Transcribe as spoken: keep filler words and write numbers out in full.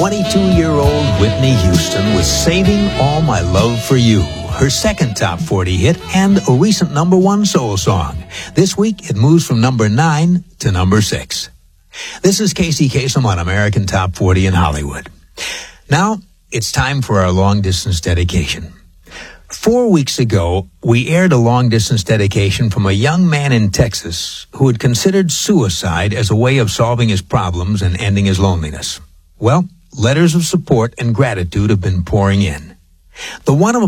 twenty-two-year-old Whitney Houston with Saving All My Love for You, her second top forty hit and a recent number one soul song. This week, it moves from number nine to number six. This is Casey Kasem on American Top forty in Hollywood. Now, it's time for our long-distance dedication. Four weeks ago, we aired a long-distance dedication from a young man in Texas who had considered suicide as a way of solving his problems and ending his loneliness. Well, letters of support and gratitude have been pouring in. The one of